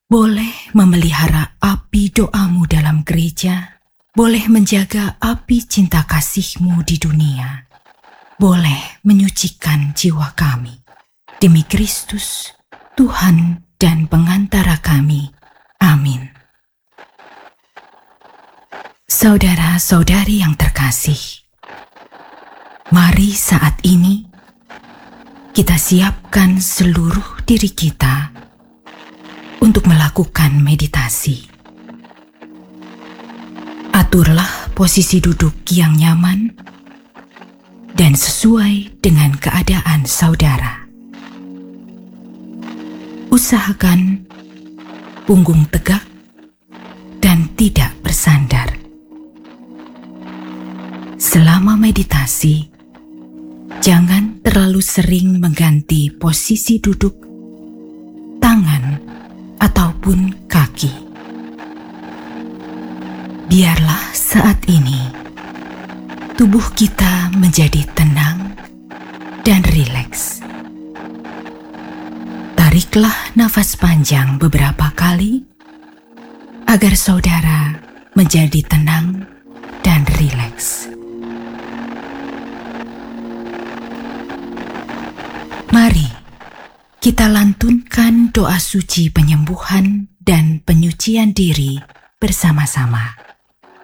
boleh memelihara api doamu dalam gereja, boleh menjaga api cinta kasih-Mu di dunia, boleh menyucikan jiwa kami. Demi Kristus, Tuhan dan pengantara kami. Amin. Saudara-saudari yang terkasih, mari saat ini kita siapkan seluruh diri kita untuk melakukan meditasi. Aturlah posisi duduk yang nyaman dan sesuai dengan keadaan saudara. Usahakan punggung tegak dan tidak bersandar. Selama meditasi, jangan terlalu sering mengganti posisi duduk, tangan, ataupun kaki. Biarlah saat ini tubuh kita menjadi tenang dan rileks. Tariklah nafas panjang beberapa kali agar saudara menjadi tenang dan rileks. Mari kita lantunkan doa suci penyembuhan dan penyucian diri bersama-sama.